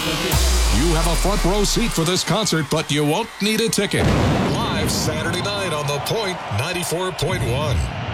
You have a front row seat for this concert, but you won't need a ticket. Live Saturday night on The Point 94.1.